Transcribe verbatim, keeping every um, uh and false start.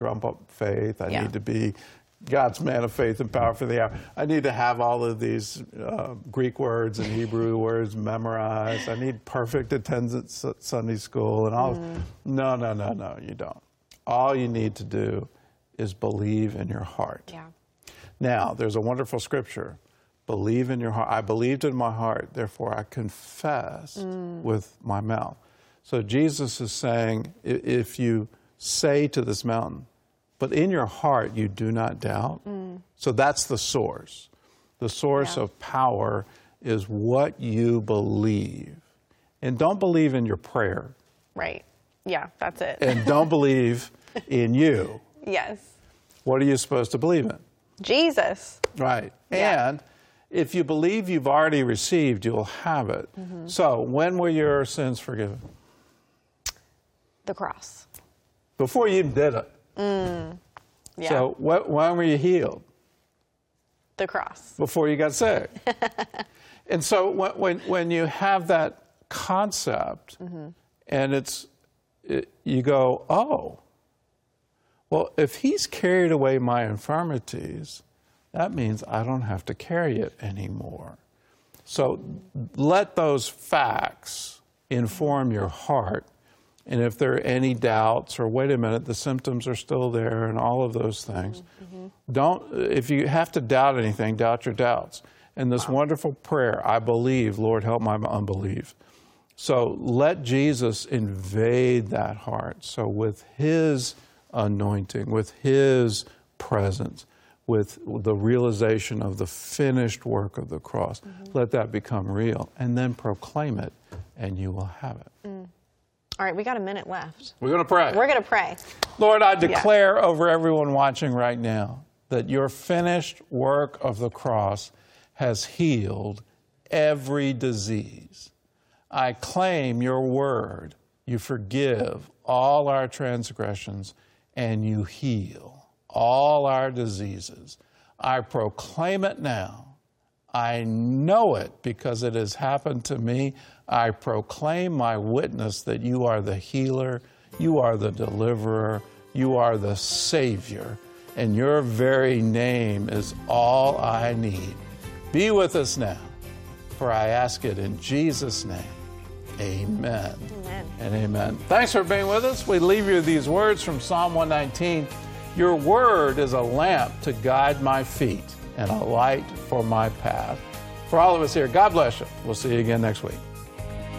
trump up faith. I Yeah. need to be God's man of faith and power for the hour. I need to have all of these uh, Greek words and Hebrew words memorized. I need perfect attendance at Sunday school and all. Mm. No, no, no, no, you don't. All you need to do is believe in your heart. Yeah. Now, there's a wonderful scripture. Believe in your heart. I believed in my heart, therefore I confess Mm. with my mouth. So Jesus is saying, i- if you say to this mountain, but in your heart you do not doubt. Mm. So that's the source. The source Yeah. of power is what you believe. And don't believe in your prayer. Right. Yeah, that's it. And don't believe in you. Yes. What are you supposed to believe in? Jesus. Right. Yeah. And if you believe you've already received, you'll have it. Mm-hmm. So when were your sins forgiven? The cross. Before you even did it. Mm. Yeah. So wh- when were you healed? The cross. Before you got sick. And so when, when, when you have that concept Mm-hmm. and it's, it, you go, oh, well, if he's carried away my infirmities, that means I don't have to carry it anymore. So let those facts inform your heart. And if there are any doubts or wait a minute, the symptoms are still there and all of those things, Mm-hmm. don't, if you have to doubt anything, doubt your doubts. And this Wow. wonderful prayer, I believe, Lord, help my unbelief. So let Jesus invade that heart. So with his anointing, with his presence, with the realization of the finished work of the cross, Mm-hmm. let that become real. And then proclaim it, and you will have it. Mm. All right, we got a minute left. We're going to pray. We're going to pray. Lord, I declare yeah. over everyone watching right now that your finished work of the cross has healed every disease. I claim your word. You forgive all our transgressions and you heal all our diseases. I proclaim it now. I know it because it has happened to me. I proclaim my witness that you are the healer, you are the deliverer, you are the Savior, and your very name is all I need. Be with us now, for I ask it in Jesus' name. Amen. Amen. And amen. Thanks for being with us. We leave you these words from Psalm one nineteen. Your word is a lamp to guide my feet and a light for my path. For all of us here, God bless you. We'll see you again next week.